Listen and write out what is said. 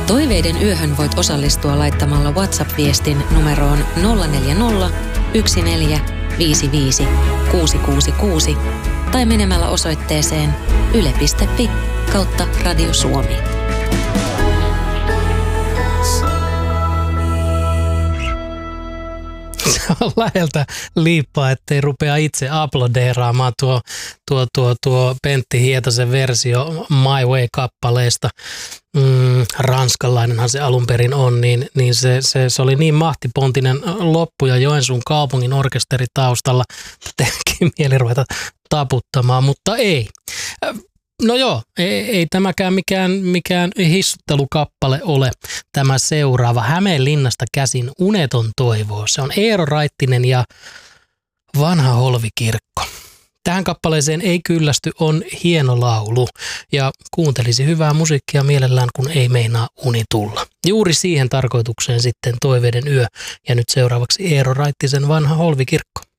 Toiveiden yöhön voit osallistua laittamalla WhatsApp-viestin numeroon 040 1455 666 tai menemällä osoitteeseen yle.fi/Radio Suomi. Se on läheltä liippaa, ettei rupea itse aplodeeraamaan tuo Pentti Hietasen versio My Way-kappaleesta. Ranskalainenhan se alun perin on, niin se oli niin mahtipontinen loppu ja Joensuun kaupungin orkesteri taustalla. Tekin mieli ruveta taputtamaan, mutta ei. No joo, ei tämäkään mikään hissuttelukappale ole tämä seuraava. Hämeenlinnasta käsin Uneton toivoo. Se on Eero Raittinen ja Vanha Holvikirkko. Tähän kappaleeseen ei kyllästy, on hieno laulu ja kuuntelisi hyvää musiikkia mielellään, kun ei meinaa uni tulla. Juuri siihen tarkoitukseen sitten Toiveiden yö ja nyt seuraavaksi Eero Raittisen Vanha Holvikirkko.